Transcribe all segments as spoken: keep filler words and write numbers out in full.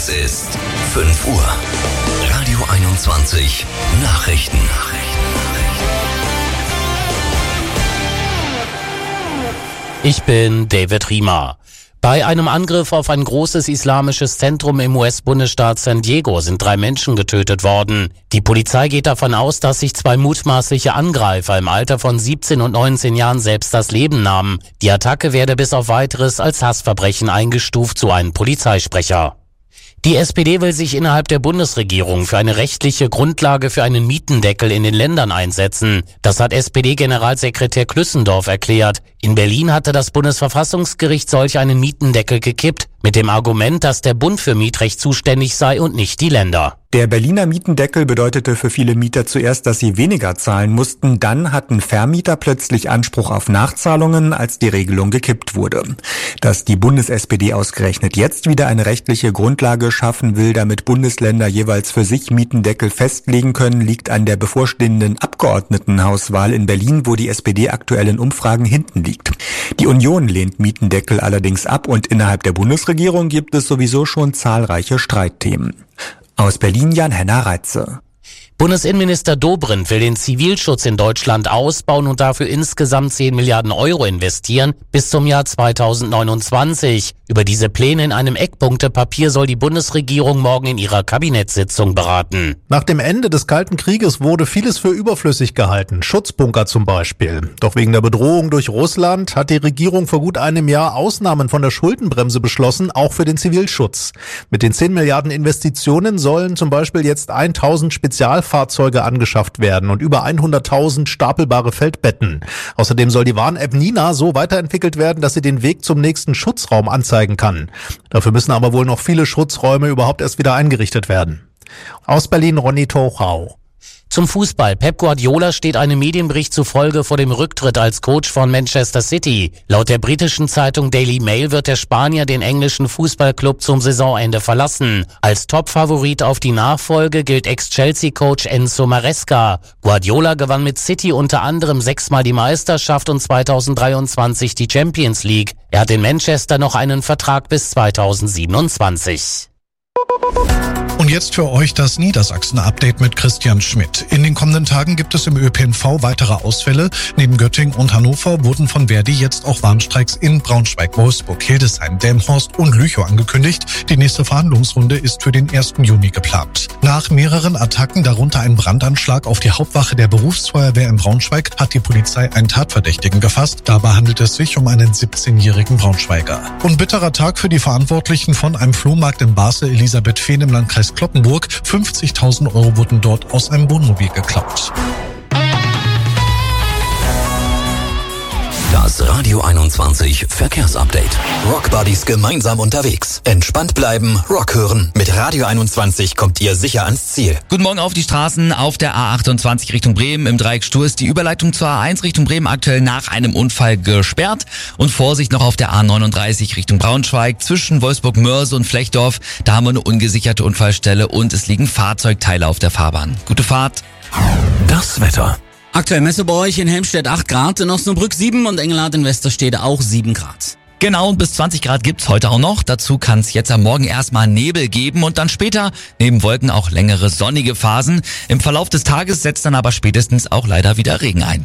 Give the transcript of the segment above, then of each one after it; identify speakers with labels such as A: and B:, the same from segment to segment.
A: Es ist fünf Uhr. Radio einundzwanzig Nachrichten.
B: Ich bin David Riemer. Bei einem Angriff auf ein großes islamisches Zentrum im U S-Bundesstaat San Diego sind drei Menschen getötet worden. Die Polizei geht davon aus, dass sich zwei mutmaßliche Angreifer im Alter von siebzehn und neunzehn Jahren selbst das Leben nahmen. Die Attacke werde bis auf Weiteres als Hassverbrechen eingestuft, so ein Polizeisprecher. Die S P D will sich innerhalb der Bundesregierung für eine rechtliche Grundlage für einen Mietendeckel in den Ländern einsetzen. Das hat S P D-Generalsekretär Klüssendorf erklärt. In Berlin hatte das Bundesverfassungsgericht solch einen Mietendeckel gekippt, mit dem Argument, dass der Bund für Mietrecht zuständig sei und nicht die Länder.
C: Der Berliner Mietendeckel bedeutete für viele Mieter zuerst, dass sie weniger zahlen mussten. Dann hatten Vermieter plötzlich Anspruch auf Nachzahlungen, als die Regelung gekippt wurde. Dass die Bundes-S P D ausgerechnet jetzt wieder eine rechtliche Grundlage schaffen will, damit Bundesländer jeweils für sich Mietendeckel festlegen können, liegt an der bevorstehenden Abgeordnetenhauswahl in Berlin, wo die S P D aktuell in Umfragen hinten liegt. Die Union lehnt Mietendeckel allerdings ab und innerhalb der Bundesregierung gibt es sowieso schon zahlreiche Streitthemen. Aus Berlin Jan-Henner Reitze.
B: Bundesinnenminister Dobrindt will den Zivilschutz in Deutschland ausbauen und dafür insgesamt zehn Milliarden Euro investieren bis zum Jahr zweitausendneunundzwanzig. Über diese Pläne in einem Eckpunktepapier soll die Bundesregierung morgen in ihrer Kabinettssitzung beraten.
D: Nach dem Ende des Kalten Krieges wurde vieles für überflüssig gehalten, Schutzbunker zum Beispiel. Doch wegen der Bedrohung durch Russland hat die Regierung vor gut einem Jahr Ausnahmen von der Schuldenbremse beschlossen, auch für den Zivilschutz. Mit den zehn Milliarden Investitionen sollen zum Beispiel jetzt tausend Spezialfahrzeuge Fahrzeuge angeschafft werden und über hunderttausend stapelbare Feldbetten. Außerdem soll die Warn-App Nina so weiterentwickelt werden, dass sie den Weg zum nächsten Schutzraum anzeigen kann. Dafür müssen aber wohl noch viele Schutzräume überhaupt erst wieder eingerichtet werden. Aus Berlin Ronny Tochau.
B: Zum Fußball. Pep Guardiola steht einem Medienbericht zufolge vor dem Rücktritt als Coach von Manchester City. Laut der britischen Zeitung Daily Mail wird der Spanier den englischen Fußballclub zum Saisonende verlassen. Als Topfavorit auf die Nachfolge gilt Ex-Chelsea-Coach Enzo Maresca. Guardiola gewann mit City unter anderem sechsmal die Meisterschaft und zweitausenddreiundzwanzig die Champions League. Er hat in Manchester noch einen Vertrag bis zweitausendsiebenundzwanzig.
E: Und jetzt für euch das Niedersachsen-Update mit Christian Schmidt. In den kommenden Tagen gibt es im Ö P N V weitere Ausfälle. Neben Göttingen und Hannover wurden von Verdi jetzt auch Warnstreiks in Braunschweig, Wolfsburg, Hildesheim, Delmenhorst und Lüchow angekündigt. Die nächste Verhandlungsrunde ist für den ersten Juni geplant. Nach mehreren Attacken, darunter ein Brandanschlag auf die Hauptwache der Berufsfeuerwehr in Braunschweig, hat die Polizei einen Tatverdächtigen gefasst. Dabei handelt es sich um einen siebzehnjährigen Braunschweiger. Und bitterer Tag für die Verantwortlichen von einem Flohmarkt in Basel, Elisabeth Fehn im Landkreis Cloppenburg. fünfzigtausend Euro wurden dort aus einem Wohnmobil geklaut.
A: Das Radio einundzwanzig Verkehrsupdate. Rock Buddies gemeinsam unterwegs. Entspannt bleiben, Rock hören. Mit Radio einundzwanzig kommt ihr sicher ans Ziel.
F: Guten Morgen auf die Straßen. Auf der A achtundzwanzig Richtung Bremen im Dreieck Stur ist die Überleitung zur A eins Richtung Bremen aktuell nach einem Unfall gesperrt. Und Vorsicht noch auf der A neununddreißig Richtung Braunschweig zwischen Wolfsburg-Mörse und Flechdorf. Da haben wir eine ungesicherte Unfallstelle und es liegen Fahrzeugteile auf der Fahrbahn. Gute Fahrt.
A: Das Wetter.
G: Aktuell Messe bei euch in Helmstedt acht Grad, in Osnabrück sieben und Engelhardt in Westerstede auch sieben Grad.
F: Genau, und bis zwanzig Grad gibt's heute auch noch. Dazu kann es jetzt am Morgen erstmal Nebel geben und dann später neben Wolken auch längere sonnige Phasen. Im Verlauf des Tages setzt dann aber spätestens auch leider wieder Regen ein.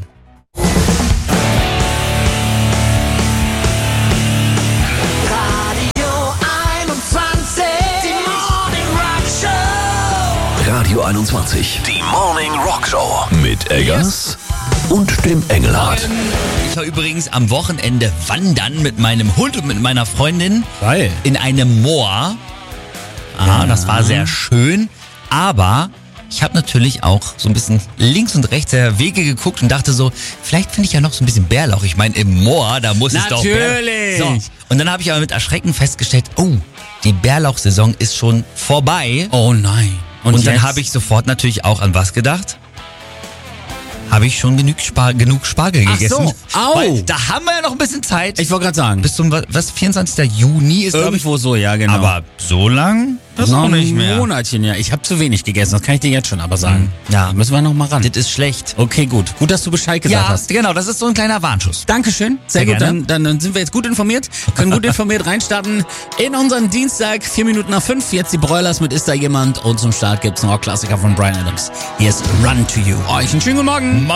A: Radio einundzwanzig, die Morning Rock Show mit Eggers und dem Engelhardt.
F: Ich war übrigens am Wochenende wandern mit meinem Hund und mit meiner Freundin
D: Geil.
F: in einem Moor. Ah, ja. Das war sehr schön, aber ich habe natürlich auch so ein bisschen links und rechts der Wege geguckt und dachte so, vielleicht finde ich ja noch so ein bisschen Bärlauch. Ich meine, im Moor, da muss es doch
G: Natürlich.
F: So. Und dann habe ich aber mit Erschrecken festgestellt, oh, die Bärlauchsaison ist schon vorbei.
G: Oh nein.
F: Und, und dann
G: jetzt?
F: habe ich sofort natürlich auch an was gedacht? Habe ich schon genug, Spar- genug Spargel
G: Ach
F: gegessen?
G: so, au.
F: Weil da haben wir ja noch ein bisschen Zeit.
G: Ich wollte gerade sagen.
F: Bis zum, was, vierundzwanzigsten Juni ist, glaube ich.
G: Irgendwo so, ja genau.
F: Aber so lang? Das
G: noch
F: auch nicht
G: ein
F: mehr.
G: Monatchen, ja. Ich habe zu wenig gegessen, das kann ich dir jetzt schon aber sagen.
F: Ja.
G: Da müssen wir noch mal ran.
F: Das ist schlecht.
G: Okay, gut. Gut, dass du Bescheid gesagt
F: Ja,
G: hast.
F: genau, das ist so ein kleiner Warnschuss.
G: Dankeschön. Sehr,
F: Sehr
G: gut,
F: gerne.
G: dann, dann, dann sind wir jetzt gut informiert, können gut informiert reinstarten in unseren Dienstag, vier Minuten nach fünf. Jetzt die Broilers mit Ist da jemand? Und zum Start gibt's einen Rock-Klassiker von Bryan Adams. Hier ist Run to You. Euch einen schönen guten Morgen.